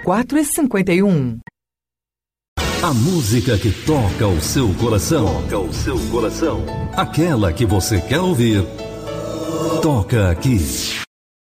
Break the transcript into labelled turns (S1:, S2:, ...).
S1: 34,51.
S2: A música que toca o seu coração. Toca o seu coração. Aquela que você quer ouvir. Toca aqui.